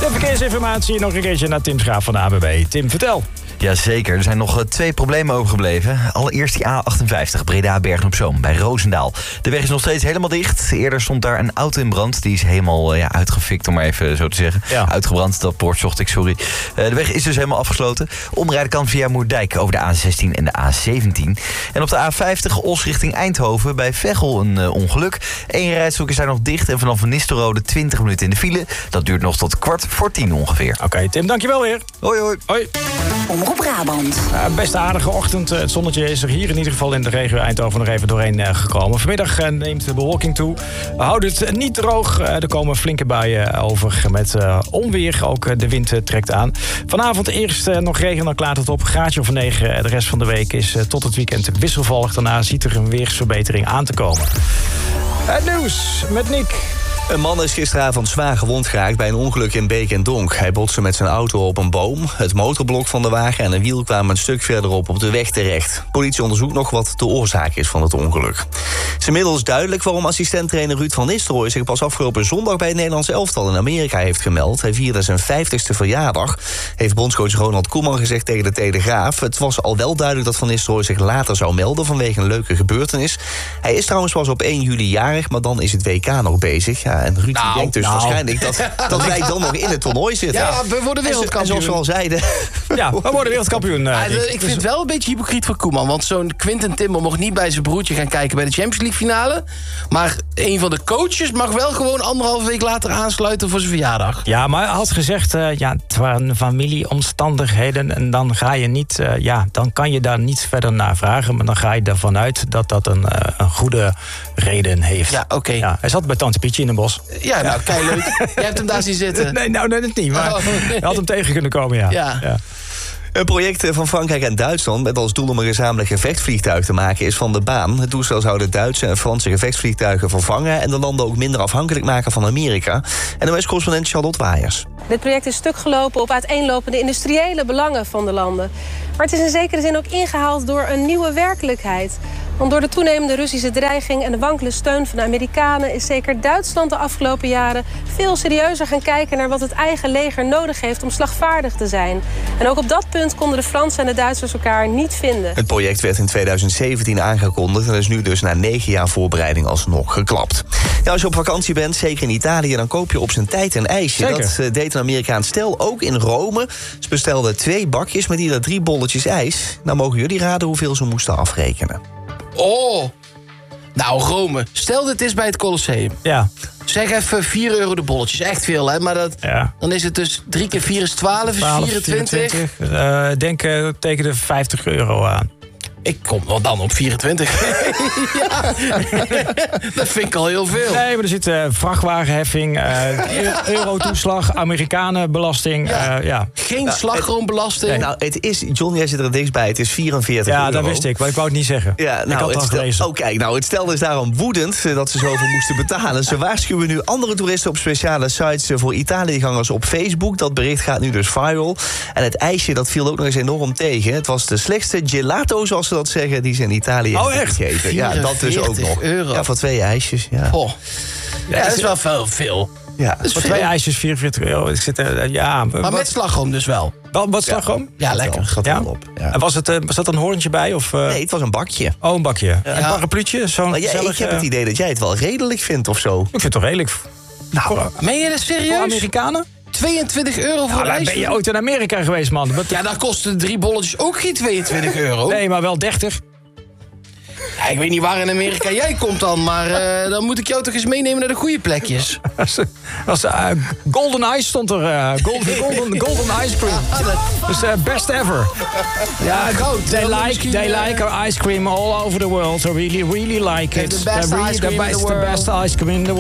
De verkeersinformatie nog een keertje naar Tim Schaap van de ANWB. Tim, vertel. Jazeker, er zijn nog 2 problemen overgebleven. Allereerst die A58 Breda-Bergen-op-Zoom bij Roosendaal. De weg is nog steeds helemaal dicht. Eerder stond daar een auto in brand. Die is helemaal uitgefikt, om maar even zo te zeggen. Ja. Uitgebrand, dat woord zocht ik, sorry. De weg is dus helemaal afgesloten. Omrijden kan via Moerdijk over de A16 en de A17. En op de A50 Os richting Eindhoven bij Veghel een ongeluk. 1 rijstrook is daar nog dicht en vanaf Nistelrode 20 minuten in de file. Dat duurt nog tot 9:45 ongeveer. Oké, Tim, dankjewel weer. Hoi, hoi. Hoi. Omroep Brabant. Best aardige ochtend. Het zonnetje is er hier in ieder geval in de regio Eindhoven nog even doorheen gekomen. Vanmiddag neemt de bewolking toe. We houden het niet droog. Er komen flinke buien over met onweer. Ook de wind trekt aan. Vanavond eerst nog regen, dan klaart het op. Graadje of 9. De rest van de week is tot het weekend wisselvallig. Daarna ziet er een weersverbetering aan te komen. Het nieuws met Nick. Een man is gisteravond zwaar gewond geraakt bij een ongeluk in Beek en Donk. Hij botste met zijn auto op een boom. Het motorblok van de wagen en een wiel kwamen een stuk verderop op de weg terecht. Politie onderzoekt nog wat de oorzaak is van het ongeluk. Het is inmiddels duidelijk waarom assistent-trainer Ruud van Nistelrooy zich pas afgelopen zondag bij het Nederlands elftal in Amerika heeft gemeld. Hij vierde zijn 50ste verjaardag, heeft bondscoach Ronald Koeman gezegd tegen de Telegraaf. Het was al wel duidelijk dat Van Nistelrooy zich later zou melden vanwege een leuke gebeurtenis. Hij is trouwens pas op 1 juli jarig, maar dan is het WK nog bezig. Ja, en Ruud denkt dus waarschijnlijk dat wij dan nog in het toernooi zitten. Ja, we worden wereldkampioen. En zoals we al zeiden. Ja, we worden wereldkampioen. Ik vind het wel een beetje hypocriet voor Koeman. Want zo'n Quinten Timber mocht niet bij zijn broertje gaan kijken bij de Champions League finale. Maar een van de coaches mag wel gewoon 1,5 week later aansluiten voor zijn verjaardag. Ja, maar hij had gezegd, het waren familieomstandigheden. En dan ga je niet, dan kan je daar niet verder naar vragen. Maar dan ga je ervan uit dat dat een goede reden heeft. Ja, oké. Ja, hij zat bij Tante Pietje in een bos. Ja, nou, kei leuk. Jij hebt hem daar zien zitten. Nee, nou net niet. Maar hij had hem tegen kunnen komen, ja. Een project van Frankrijk en Duitsland met als doel om een gezamenlijk gevechtsvliegtuig te maken is van de baan. Het toestel zou de Duitse en Franse gevechtsvliegtuigen vervangen en de landen ook minder afhankelijk maken van Amerika. En dan is correspondent Charlotte Waaiers. Dit project is stuk gelopen op uiteenlopende industriële belangen van de landen. Maar het is in zekere zin ook ingehaald door een nieuwe werkelijkheid. Want door de toenemende Russische dreiging en de wankele steun van de Amerikanen is zeker Duitsland de afgelopen jaren veel serieuzer gaan kijken naar wat het eigen leger nodig heeft om slagvaardig te zijn. En ook op dat punt konden de Fransen en de Duitsers elkaar niet vinden. Het project werd in 2017 aangekondigd en is nu dus na 9 jaar voorbereiding alsnog geklapt. Ja, als je op vakantie bent, zeker in Italië, dan koop je op zijn tijd een ijsje. Zeker. Dat deed een Amerikaans stel ook in Rome. Ze bestelden 2 bakjes met ieder 3 bolletjes ijs. Nou mogen jullie raden hoeveel ze moesten afrekenen. Oh, nou Rome. Stel dit is bij het Colosseum. Ja. Zeg even €4 de bolletjes. Echt veel, hè? Maar dan is het dus 3 keer 4 is 12, is 24. Denk tegen de €50 aan. Ik kom wel dan op 24. Ja, dat vind ik al heel veel. Nee, maar er zit vrachtwagenheffing, eurotoeslag, Amerikanenbelasting. Geen slagroombelasting. Nee. Nou, het is, John, jij zit er dichtbij, het is €44. Ja, dat wist ik, maar ik wou het niet zeggen. Ja, nou, ik had het al gelezen. Oh, kijk, nou, het stel is daarom woedend dat ze zoveel moesten betalen. Ze waarschuwen nu andere toeristen op speciale sites voor Italiëgangers op Facebook. Dat bericht gaat nu dus viral. En het ijsje, dat viel ook nog eens enorm tegen. Het was de slechtste gelato, zoals ze dat zeggen, die ze in Italië hebben gegeten. Ja, dat dus ook nog. €44. Ja, voor 2 ijsjes. Ja. Oh. Ja, dat is wel veel. Ja, voor 2 ijsjes €44. Ik zit maar met slagroom dus wel. Wat slagroom? Ja, lekker. Gaat er wel op. Ja. En was dat een hoorntje bij? Of, Nee, het was een bakje. Oh, een bakje. Een parapluutje? Ik heb het idee dat jij het wel redelijk vindt of zo. Ik vind het toch redelijk. Nou, meen je dat serieus? Voor Amerikanen? €22 voor een ijsje? Ben je ooit in Amerika geweest, man? Ja, daar kosten 3 bolletjes ook geen €22. Nee, maar wel 30. Ja, ik weet niet waar in Amerika jij komt dan, maar dan moet ik jou toch eens meenemen naar de goede plekjes. Golden Ice stond er. Golden Ice Cream. Dus best ever. Ja, goud. They like our ice cream all over the world. So really like it. The best ice cream in the world. The best ice cream in the world.